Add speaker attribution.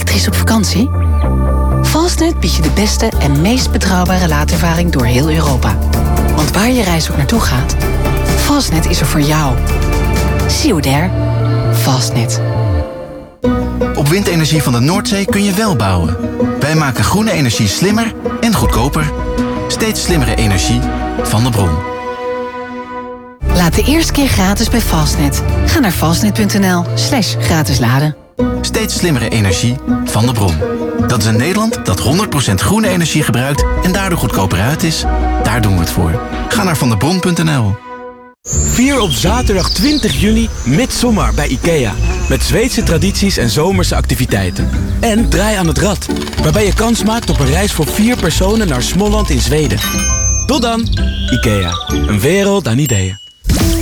Speaker 1: elektrisch op vakantie? Fastnet biedt je de beste en meest betrouwbare laadervaring door heel Europa. Want waar je reis ook naartoe gaat, Fastnet is er voor jou. See you there. Fastnet.
Speaker 2: Op windenergie van de Noordzee kun je wel bouwen. Wij maken groene energie slimmer en goedkoper. Steeds slimmere energie van de bron.
Speaker 1: Laat de eerste keer gratis bij Fastnet. Ga naar fastnet.nl/gratis laden.
Speaker 2: Steeds slimmere energie van de bron. Dat is een Nederland dat 100% groene energie gebruikt en daardoor goedkoper uit is. Daar doen we het voor. Ga naar vandebron.nl.
Speaker 3: Vier op zaterdag 20 juni Midsommar bij IKEA. Met Zweedse tradities en zomerse activiteiten. En Draai aan het Rad, waarbij je kans maakt op een reis voor 4 personen naar Småland in Zweden. Tot dan, IKEA. Een wereld aan ideeën.